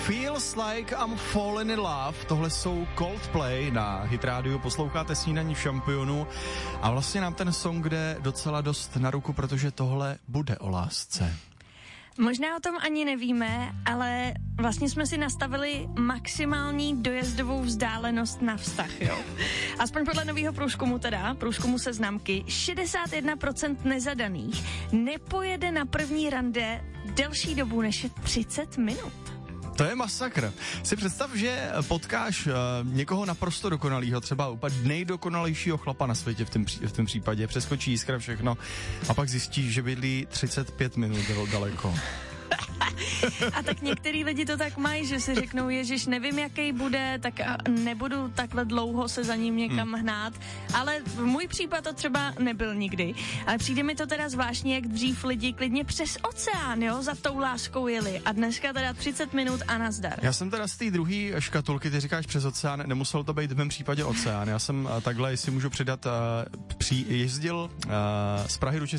Feels like I'm falling in love. Tohle jsou Coldplay na Hit Radio. Posloucháte Snídaní v Šampionu a vlastně nám ten song jde docela dost na ruku, protože tohle bude o lásce. Možná o tom ani nevíme, ale vlastně jsme si nastavili maximální dojezdovou vzdálenost na vztah, jo. Aspoň podle nového průzkumu Seznamky, 61% nezadaných nepojede na první rande delší dobu než je 30 minut. To je masakr. Si představ, že potkáš někoho naprosto dokonalýho, třeba úplně nejdokonalejšího chlapa na světě v tom případě, přeskočí jiskra všechno a pak zjistíš, že bydlí 35 minut daleko. A tak některý lidi to tak mají, že si řeknou, ježiš, nevím, jaký bude, tak nebudu takhle dlouho se za ním někam hnát, ale v můj případ to třeba nebyl nikdy. Ale přijde mi to teda zvláštní, jak dřív lidi klidně přes oceán, jo, za tou láskou jeli a dneska teda 30 minut a nazdar. Já jsem teda z té druhé škatulky, ty říkáš přes oceán, nemusel to být v mém případě oceán. Já jsem takhle, jestli můžu přidat, jezdil z Prahy do